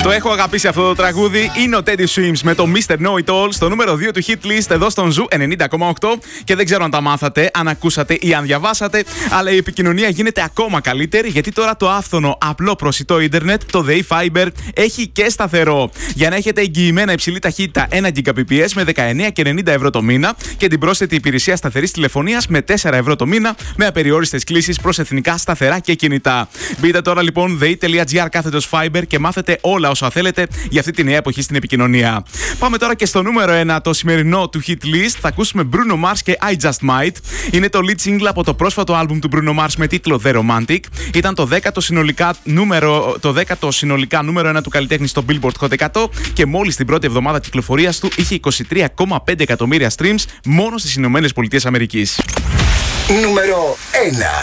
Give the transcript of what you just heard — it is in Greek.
Το έχω αγαπήσει αυτό το τραγούδι. Είναι ο Teddy Swims με το Mr. Know It All στο νούμερο 2 του Hit List εδώ στον Ζου 90,8. Και δεν ξέρω αν τα μάθατε, αν ακούσατε ή αν διαβάσατε, αλλά η επικοινωνία γίνεται ακόμα καλύτερη γιατί τώρα το άφθονο απλό προσιτό ίντερνετ, το The Fiber, έχει και σταθερό. Για να έχετε εγγυημένα υψηλή ταχύτητα 1 Gbps με 19,90 ευρώ το μήνα και την πρόσθετη υπηρεσία σταθερής τηλεφωνίας με 4 ευρώ το μήνα με απεριόριστες κλήσεις προς εθνικά σταθερά και κινητά. Μπείτε τώρα λοιπόν the.gr/Fiber και μάθετε όλα όσα θέλετε για αυτή τη νέα εποχή στην επικοινωνία. Πάμε τώρα και στο νούμερο 1, το σημερινό του Hit List. Θα ακούσουμε Bruno Mars και I Just Might. Είναι το lead single από το πρόσφατο άλμπουμ του Bruno Mars με τίτλο The Romantic. Ήταν το 10ο συνολικά νούμερο 1 του καλλιτέχνη στο Billboard Hot 100 και μόλις την πρώτη εβδομάδα κυκλοφορίας του είχε 23,5 εκατομμύρια streams μόνο στις Ηνωμένες Πολιτείες Αμερικής. Νούμερο 1.